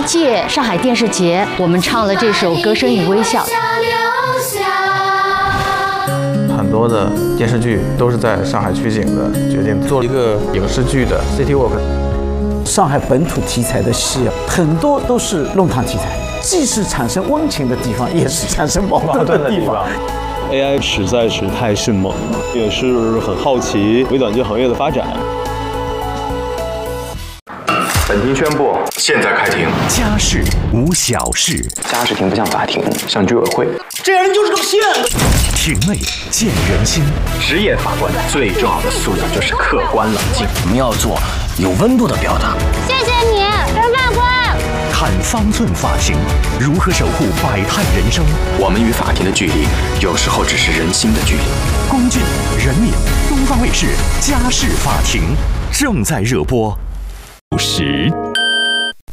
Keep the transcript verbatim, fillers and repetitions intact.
届上海电视节，我们唱了这首《歌声与微笑》。 很多的电视剧都是在上海取景的，决定做一个影视剧的 City Walk。 上海本土题材的戏啊，很多都是弄堂题材，既是产生温情的地方，也是产生矛盾的地方。 A I 实在是太迅猛了，也是很好奇微短剧行业的发展。 本庭宣布，现在开庭。 家事无小事， 家事庭不像法庭，像居委会。 这人就是个骗子。 庭内见人心。 职业法官最重要的素养就是客观冷静。 我们要做有温度的表达。 谢谢你，陈法官。 看方寸法庭，如何守护百态人生？ 我们与法庭的距离，有时候只是人心的距离。 龚俊、任敏，东方卫视《家事法庭》正在热播。十。